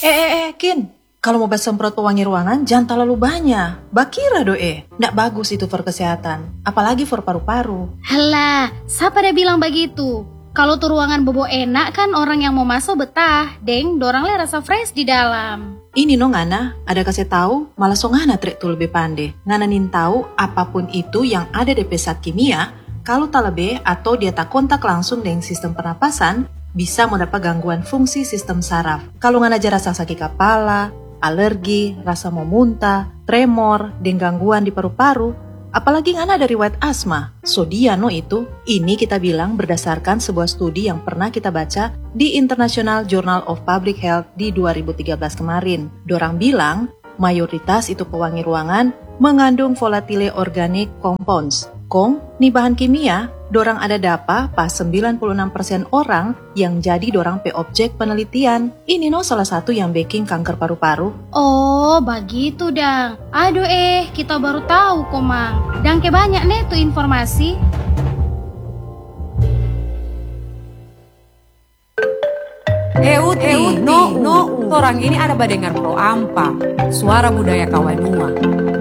Kin. Kalau mau semprot pewangi ruangan, jangan terlalu banyak. Bakira doe, nggak bagus itu for kesehatan. Apalagi for paru-paru. Halah, siapa dia bilang begitu? Kalau tuh ruangan bobo enak kan orang yang mau masuk betah. Deng, dorang le rasa fresh di dalam. Ini no ngana, ada kasih tahu, malah so ngana trek tuh lebih pandai. Ngana nin tahu apapun itu yang ada di pesat kimia, kalau tak lebih atau dia tak kontak langsung dengan sistem pernapasan, bisa mendapat gangguan fungsi sistem saraf. Kalau ngana aja rasa sakit kepala, alergi, rasa mau muntah, tremor, dan gangguan di paru-paru, apalagi ngana ada riwayat asma. So dia no itu, ini kita bilang berdasarkan sebuah studi yang pernah kita baca di International Journal of Public Health di 2013 kemarin. Dorang bilang, mayoritas itu pewangi ruangan mengandung volatile organic compounds. Ni bahan kimia, dorang ada dapa pas 96% orang yang jadi dorang pe objek penelitian. Ini no salah satu yang bikin kanker paru-paru. Oh, begitu dang. Aduh kita baru tahu kok mang. Dan ke banyak nih tuh informasi. Uti, orang ini ada badengar pro ampa, suara budaya kawanua.